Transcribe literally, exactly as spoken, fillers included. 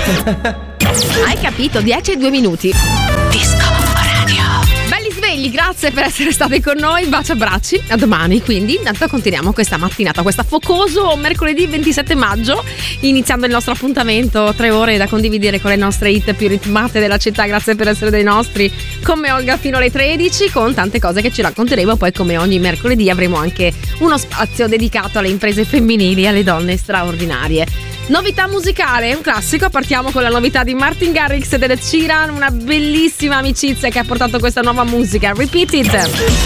Hai capito? dieci e due minuti. Disco Radio. Belli svegli, grazie per essere stati con noi. Baci abbracci, a domani. Quindi intanto continuiamo questa mattinata, questa focoso mercoledì ventisette maggio, iniziando il nostro appuntamento, tre ore da condividere con le nostre hit più ritmate della città. Grazie per essere dei nostri, come Olga fino alle tredici, con tante cose che ci racconteremo. Poi come ogni mercoledì avremo anche uno spazio dedicato alle imprese femminili e alle donne straordinarie. Novità musicale, un classico. Partiamo con la novità di Martin Garrix ed Ed Sheeran, una bellissima amicizia che ha portato questa nuova musica. Repeat It.